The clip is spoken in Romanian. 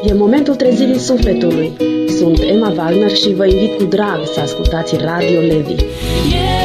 E momentul trezirii sufletului. Sunt Emma Wagner și vă invit cu drag să ascultați Radio Levi.